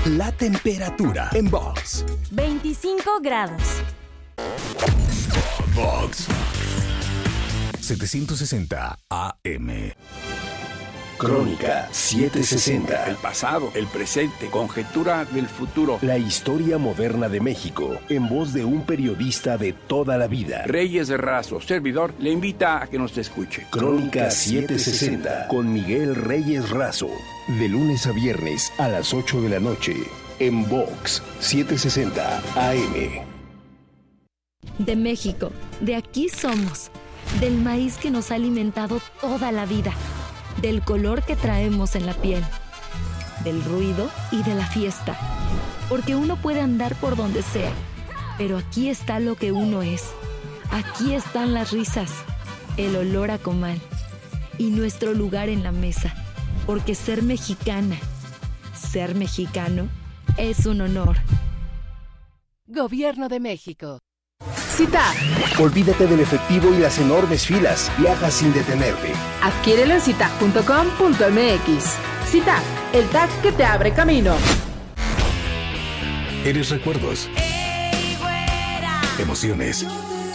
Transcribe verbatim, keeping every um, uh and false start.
La temperatura en Vox. veinticinco grados. Vox setecientos sesenta A M. Crónica setecientos sesenta. El pasado, el presente, conjetura del futuro. La historia moderna de México, en voz de un periodista de toda la vida. Reyes Razo, servidor, le invita a que nos escuche. Crónica setecientos sesenta, con Miguel Reyes Razo. De lunes a viernes a las ocho de la noche, en Vox setecientos sesenta A M. De México, de aquí somos. Del maíz que nos ha alimentado toda la vida. Del color que traemos en la piel, del ruido y de la fiesta. Porque uno puede andar por donde sea, pero aquí está lo que uno es. Aquí están las risas, el olor a comal y nuestro lugar en la mesa. Porque ser mexicana, ser mexicano, es un honor. Gobierno de México. CITAC. Olvídate del efectivo y las enormes filas. Viaja sin detenerte. Adquiérelo en citac punto com punto m x. CITAC, el T A C que te abre camino. Eres recuerdos, emociones,